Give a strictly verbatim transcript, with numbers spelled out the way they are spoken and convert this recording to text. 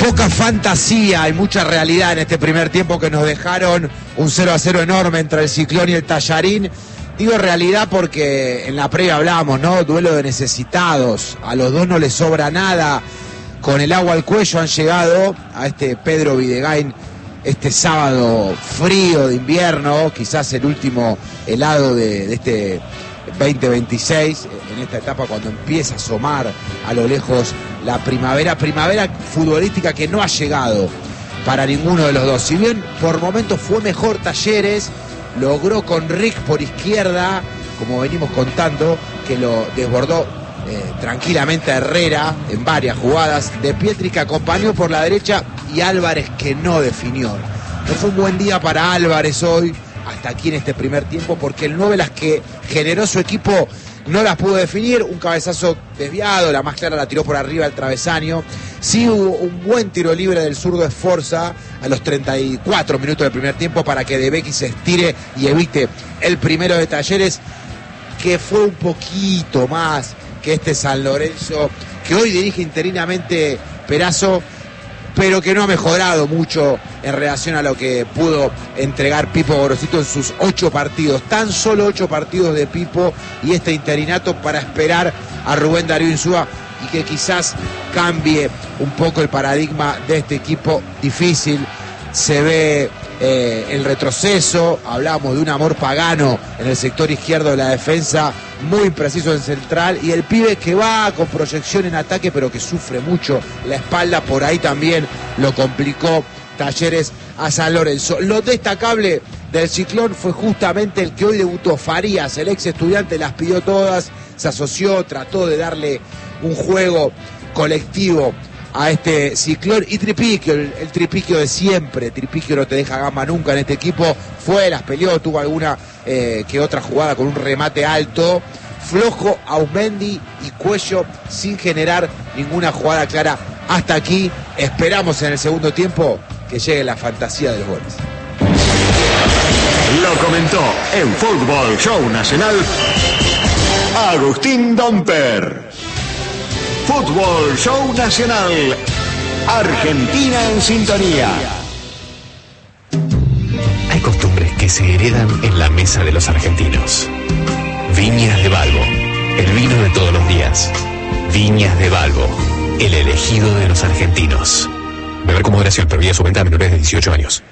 Poca fantasía y mucha realidad en este primer tiempo que nos dejaron un cero a cero enorme entre el Ciclón y el Tallarín. Digo realidad porque en la previa hablábamos, ¿no? Duelo de necesitados, a los dos no les sobra nada. Con el agua al cuello han llegado a este Pedro Videgain este sábado frío de invierno, quizás el último helado de, de este veinte veintiséis, en esta etapa cuando empieza a asomar a lo lejos la primavera, primavera futbolística que no ha llegado para ninguno de los dos. Si bien por momentos fue mejor Talleres, logró con Rick por izquierda, como venimos contando, que lo desbordó eh, tranquilamente a Herrera en varias jugadas, De Pietri que acompañó por la derecha y Álvarez que no definió. No fue un buen día para Álvarez hoy, hasta aquí en este primer tiempo, porque el nueve las que generó su equipo no las pudo definir, un cabezazo desviado, la más clara la tiró por arriba el travesaño. Sí hubo un buen tiro libre del zurdo Esforza a los treinta y cuatro minutos del primer tiempo para que De Becchi se estire y evite el primero de Talleres, que fue un poquito más que este San Lorenzo, que hoy dirige interinamente Perazo, pero que no ha mejorado mucho en relación a lo que pudo entregar Pipo Gorosito en sus ocho partidos. Tan solo ocho partidos de Pipo y este interinato para esperar a Rubén Darío Insúa y que quizás cambie un poco el paradigma de este equipo difícil. Se ve eh, el retroceso, hablamos de un amor pagano en el sector izquierdo de la defensa, muy preciso en central, y el pibe que va con proyección en ataque pero que sufre mucho la espalda, por ahí también lo complicó Talleres a San Lorenzo. Lo destacable del Ciclón fue justamente el que hoy debutó Farías, el ex estudiante, las pidió todas, se asoció, trató de darle un juego colectivo a este Ciclón, y Tripiquio, el, el Tripiquio de siempre. Tripiquio no te deja gamba nunca en este equipo, fue, las peleó, tuvo alguna eh, que otra jugada con un remate alto, flojo Aumendi y Cuello sin generar ninguna jugada clara hasta aquí. Esperamos en el segundo tiempo que llegue la fantasía de los goles. Lo comentó en Fútbol Show Nacional Agustín Domper. Fútbol Show Nacional, Argentina en sintonía. Hay costumbres que se heredan en la mesa de los argentinos. Viñas de Balbo, el vino de todos los días. Viñas de Balbo, el elegido de los argentinos. Beber con moderación, prohibida su venta a menores de dieciocho años.